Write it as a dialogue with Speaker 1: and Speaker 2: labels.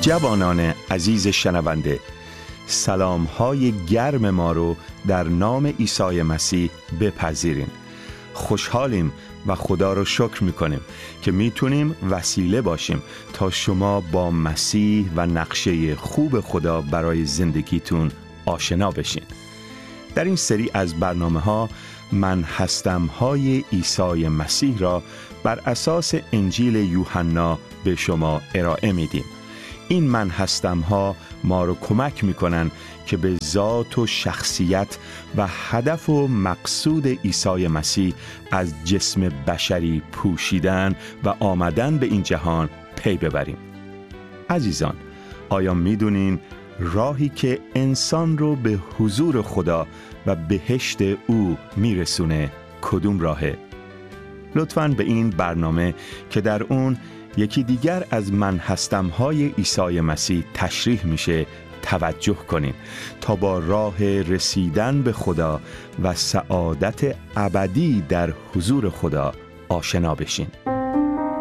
Speaker 1: جوانان عزیز شنونده، سلام‌های گرم ما رو در نام عیسی مسیح بپذیرین. خوشحالیم و خدا رو شکر می‌کنیم که میتونیم وسیله باشیم تا شما با مسیح و نقشه خوب خدا برای زندگیتون آشنا بشین. در این سری از برنامه‌ها من هستم‌های عیسی مسیح را بر اساس انجیل یوحنا به شما ارائه میدیم. این من هستم‌ها ما رو کمک می‌کنن که به ذات و شخصیت و هدف و مقصود عیسی مسیح از جسم بشری پوشیدن و آمدن به این جهان پی ببریم. عزیزان، آیا می‌دونین راهی که انسان رو به حضور خدا و بهشت او میرسونه کدوم راهه؟ لطفاً به این برنامه که در اون یکی دیگر از من هستم‌های عیسی مسیح تشریح میشه توجه کنین تا با راه رسیدن به خدا و سعادت ابدی در حضور خدا آشنا بشین.